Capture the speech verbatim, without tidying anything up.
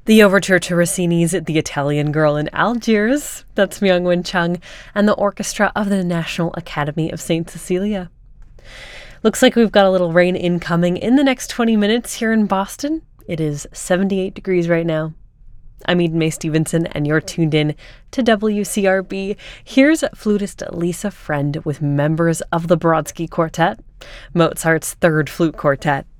The overture to Rossini's The Italian Girl in Algiers, that's Myung-Whun Chung, and the orchestra of the National Academy of Saint Cecilia. Looks like we've got a little rain incoming in the next twenty minutes here in Boston. It is seventy-eight degrees right now. I'm Eden Mae Stevenson, and you're tuned in to W C R B. Here's flutist Lisa Friend with members of the Brodsky Quartet, Mozart's Third Flute Quartet.